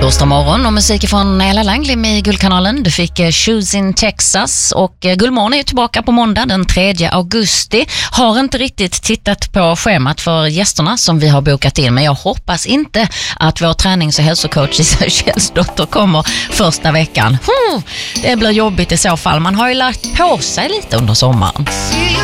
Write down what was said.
Torsdag morgon och musik från Ella Langley med Guldkanalen. Du fick Shoes in Texas och Guldmorgon är tillbaka på måndag den 3 augusti. Har inte riktigt tittat på schemat för gästerna som vi har bokat in, men jag hoppas inte att vår tränings- och hälsocoach Isa Kjellsdotter kommer första veckan. Det blir jobbigt i så fall. Man har ju lagt på sig lite under sommaren.